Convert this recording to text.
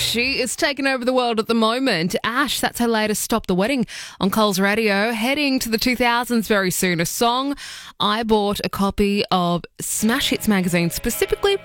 She is taking over the world at the moment. Ash, that's her latest Stop the Wedding on Coles Radio. Heading to the 2000s very soon. A song. I bought a copy of Smash Hits magazine specifically